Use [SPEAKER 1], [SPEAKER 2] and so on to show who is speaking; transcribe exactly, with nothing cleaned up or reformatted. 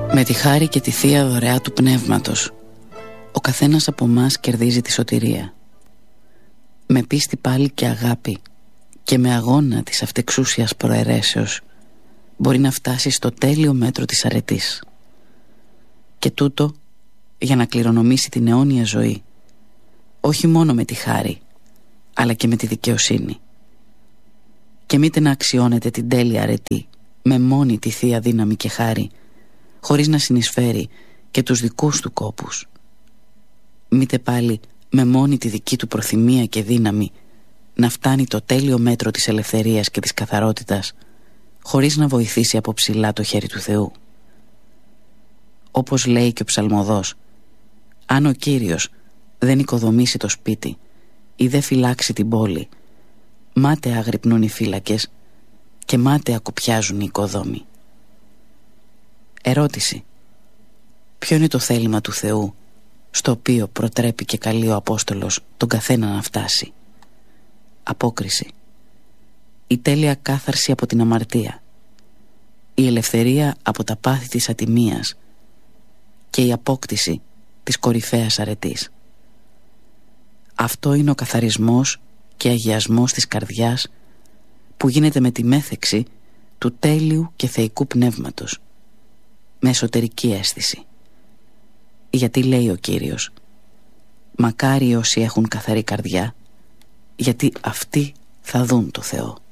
[SPEAKER 1] Με τη χάρη και τη θεία δωρεά του πνεύματος, ο καθένας από μας κερδίζει τη σωτηρία. Με πίστη πάλι και αγάπη και με αγώνα της αυτεξούσιας προαιρέσεως μπορεί να φτάσει στο τέλειο μέτρο της αρετής. Και τούτο για να κληρονομήσει την αιώνια ζωή, όχι μόνο με τη χάρη, αλλά και με τη δικαιοσύνη. Και μήτε να αξιώνεται την τέλεια αρετή με μόνη τη θεία δύναμη και χάρη, χωρίς να συνεισφέρει και τους δικούς του κόπους. Μήτε πάλι με μόνη τη δική του προθυμία και δύναμη να φτάνει το τέλειο μέτρο της ελευθερίας και της καθαρότητας, χωρίς να βοηθήσει από ψηλά το χέρι του Θεού. Όπως λέει και ο ψαλμοδός, αν ο Κύριος δεν οικοδομήσει το σπίτι ή δεν φυλάξει την πόλη, μάταια αγρυπνούν οι φύλακες και μάταια κουπιάζουν οι οικοδόμοι. Ερώτηση: ποιο είναι το θέλημα του Θεού, στο οποίο προτρέπει και καλεί ο Απόστολος τον καθένα να φτάσει? Απόκριση: η τέλεια κάθαρση από την αμαρτία, η ελευθερία από τα πάθη της ατιμίας και η απόκτηση της κορυφαίας αρετής. Αυτό είναι ο καθαρισμός και αγιασμός της καρδιάς που γίνεται με τη μέθεξη του τέλειου και θεϊκού πνεύματος, με εσωτερική αίσθηση. Γιατί λέει ο Κύριος, μακάρι όσοι έχουν καθαρή καρδιά, γιατί αυτοί θα δουν το Θεό.